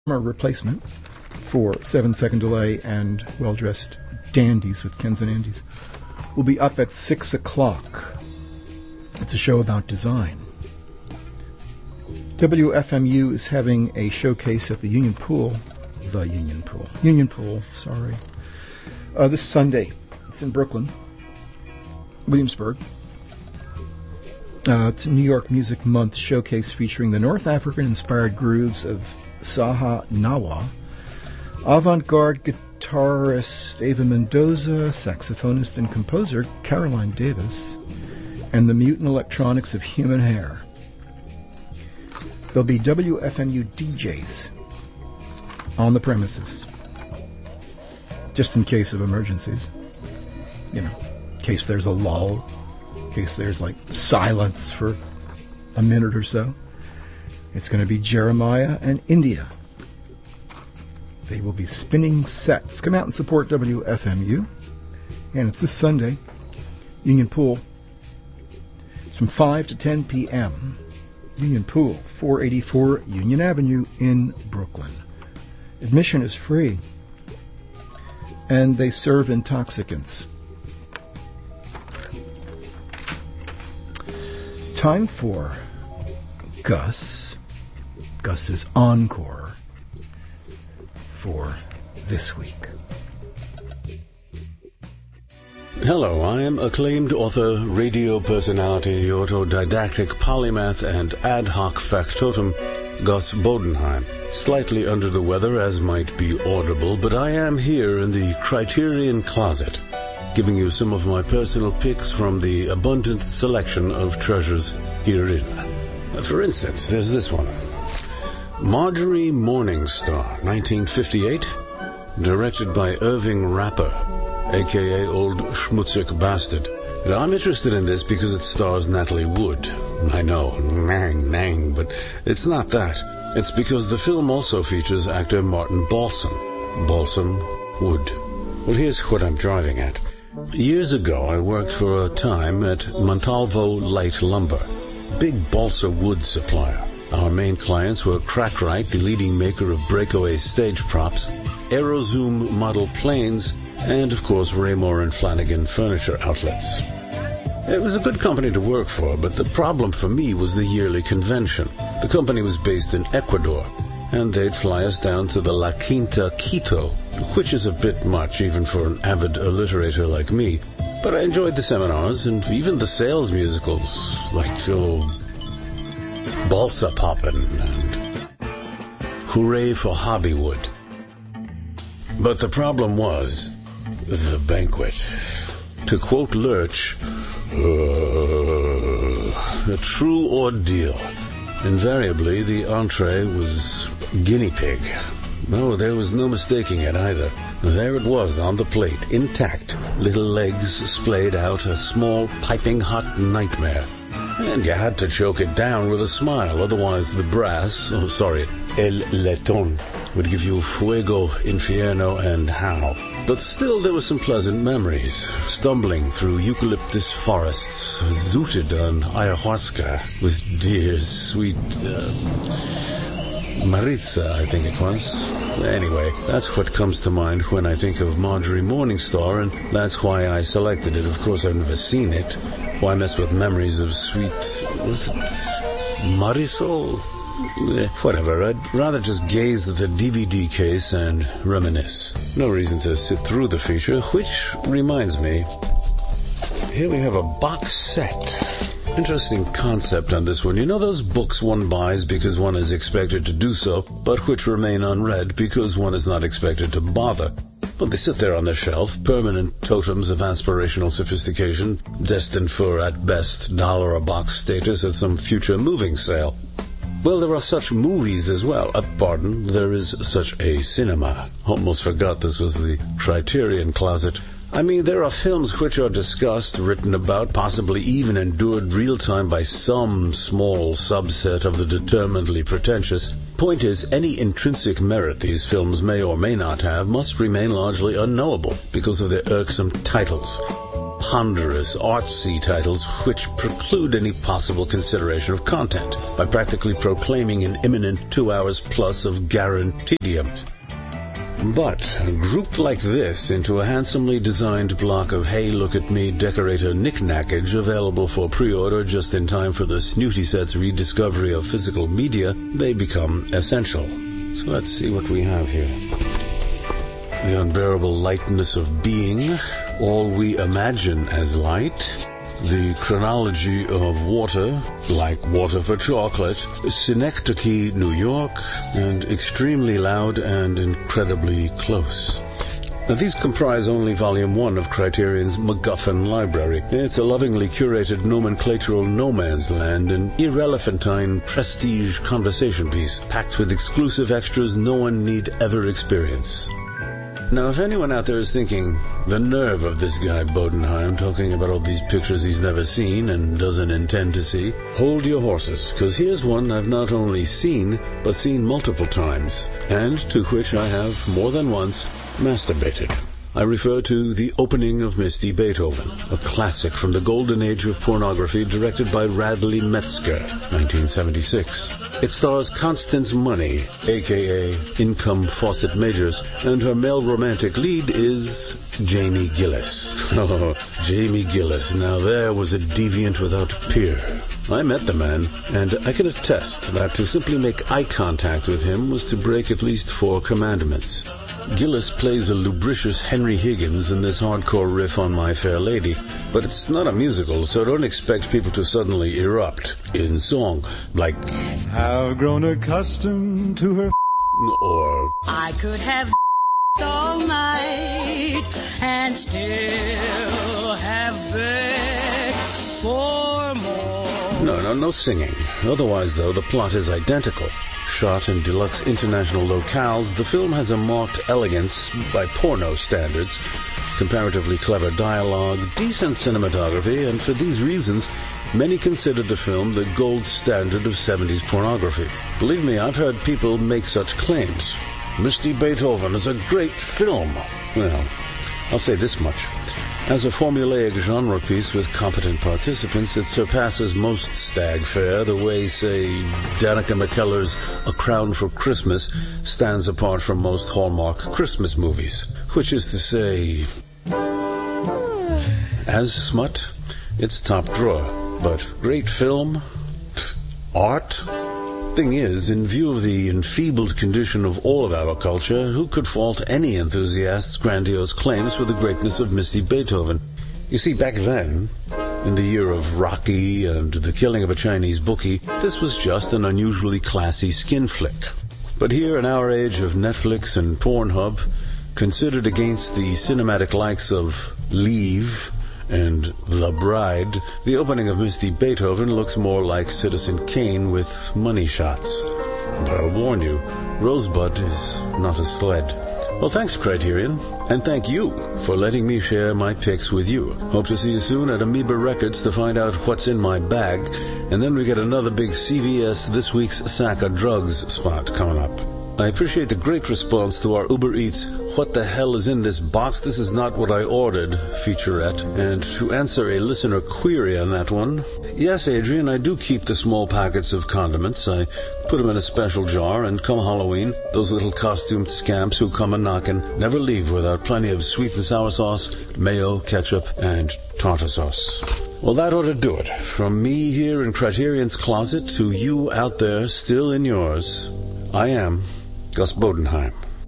replacement for 7-second delay and well-dressed dandies with Kens and Andes will be up at 6 o'clock. It's a show about design. WFMU is having a showcase at the Union Pool, this Sunday. It's in Brooklyn, Williamsburg. It's a New York Music Month showcase featuring the North African-inspired grooves of Saha Nawa, avant-garde guitarist Ava Mendoza, saxophonist and composer Caroline Davis, and the mutant electronics of Human Hair. There'll be WFMU DJs on the premises, just in case of emergencies. You know, in case there's a lull, in case there's like silence for a minute or so. It's going to be Jeremiah and India. They will be spinning sets. Come out and support WFMU. And it's this Sunday, Union Pool. It's from 5 to 10 p.m. Union Pool, 484 Union Avenue in Brooklyn. Admission is free. And they serve intoxicants. Time for Gus's encore for this week. Hello, I am acclaimed author, radio personality, autodidactic polymath, and ad hoc factotum, Gus Bodenheim. Slightly under the weather, as might be audible, but I am here in the Criterion Closet, giving you some of my personal picks from the abundant selection of treasures herein. For instance, there's this one. Marjorie Morningstar, 1958, directed by Irving Rapper, a.k.a. Old Schmutzig Bastard. Now, I'm interested in this because it stars Natalie Wood. I know, nang, but it's not that. It's because the film also features actor Martin Balsam. Balsam Wood. Well, here's what I'm driving at. Years ago, I worked for a time at Montalvo Light Lumber, big balsa wood supplier. Our main clients were Crackrite, the leading maker of breakaway stage props, Aerozoom model planes, and of course Raymore and Flanagan furniture outlets. It was a good company to work for, but the problem for me was the yearly convention. The company was based in Ecuador, and they'd fly us down to the La Quinta Quito, which is a bit much even for an avid alliterator like me. But I enjoyed the seminars and even the sales musicals, like Balsa Poppin' and Hooray for Hobbywood. But the problem was the banquet. To quote Lurch, a true ordeal. Invariably, the entree was guinea pig. No, there was no mistaking it either. There it was on the plate, intact, little legs splayed out, a small, piping hot nightmare. And you had to choke it down with a smile, otherwise the brass, el letón, would give you fuego, infierno, and how. But still there were some pleasant memories. Stumbling through eucalyptus forests, zooted on ayahuasca with dear, sweet, Maritza, I think it was. Anyway, that's what comes to mind when I think of Marjorie Morningstar, and that's why I selected it. Of course, I've never seen it. Why mess with memories of sweet... was it Marisol? Whatever, I'd rather just gaze at the DVD case and reminisce. No reason to sit through the feature, which reminds me, here we have a box set. Interesting concept on this one. You know those books one buys because one is expected to do so, but which remain unread because one is not expected to bother? Well, they sit there on the shelf, permanent totems of aspirational sophistication, destined for, at best, $1-a-box status at some future moving sale. Well, there are such movies as well. There is such a cinema. Almost forgot this was the Criterion Closet. I mean, there are films which are discussed, written about, possibly even endured real-time by some small subset of the determinedly pretentious. Point is, any intrinsic merit these films may or may not have must remain largely unknowable because of their irksome titles. ponderous, artsy titles which preclude any possible consideration of content by practically proclaiming an imminent 2 hours plus of guaranteedium. But grouped like this into a handsomely designed block of hey look at me decorator knick-knackage available for pre-order just in time for the Snooty Set's rediscovery of physical media, they become essential. So let's see what we have here. The unbearable lightness of being, all we imagine as light, the chronology of water, like water for chocolate, Synecdoche, New York, and extremely loud and incredibly close. Now, these comprise only Volume 1 of Criterion's MacGuffin Library. It's a lovingly curated nomenclatural no man's land, an irrelephantine prestige conversation piece, packed with exclusive extras no one need ever experience. Now, if anyone out there is thinking, the nerve of this guy Bodenheim talking about all these pictures he's never seen and doesn't intend to see, hold your horses, because here's one I've not only seen, but seen multiple times, and to which I have, more than once, masturbated. I refer to The Opening of Misty Beethoven, a classic from the golden age of pornography directed by Radley Metzger, 1976. It stars Constance Money, a.k.a. Income Fawcett Majors, and her male romantic lead is Jamie Gillis. Oh, Jamie Gillis. Now there was a deviant without peer. I met the man, and I can attest that to simply make eye contact with him was to break at least 4 commandments. Gillis plays a lubricious Henry Higgins in this hardcore riff on My Fair Lady, but it's not a musical, so don't expect people to suddenly erupt in song, like Have grown accustomed to her or I could have all night and still have begged for more. No singing. Otherwise, though, the plot is identical. Shot in deluxe international locales, the film has a marked elegance by porno standards, comparatively clever dialogue, decent cinematography, and for these reasons, many considered the film the gold standard of 70s pornography. Believe me, I've heard people make such claims. Misty Beethoven is a great film. Well, I'll say this much. As a formulaic genre piece with competent participants, it surpasses most stag fare the way, say, Danica McKellar's A Crown for Christmas stands apart from most Hallmark Christmas movies. Which is to say, as smut, it's top drawer. But great film? Art? Thing is, in view of the enfeebled condition of all of our culture, who could fault any enthusiast's grandiose claims for the greatness of Misty Beethoven? You see, back then, in the year of Rocky and the killing of a Chinese bookie, this was just an unusually classy skin flick. But here in our age of Netflix and Pornhub, considered against the cinematic likes of Leave and The Bride, the opening of Misty Beethoven looks more like Citizen Kane with money shots. But I'll warn you, Rosebud is not a sled. Well, thanks, Criterion, and thank you for letting me share my picks with you. Hope to see you soon at Amoeba Records to find out what's in my bag, and then we get another big CVS This Week's Sack of Drugs spot coming up. I appreciate the great response to our Uber Eats What the Hell is in this box? This is not what I ordered featurette. And to answer a listener query on that one, yes, Adrian, I do keep the small packets of condiments. I put them in a special jar, and come Halloween, those little costumed scamps who come a-knockin' never leave without plenty of sweet and sour sauce, mayo, ketchup, and tartar sauce. Well, that ought to do it. From me here in Criterion's closet to you out there still in yours, I am Gus Bodenheim.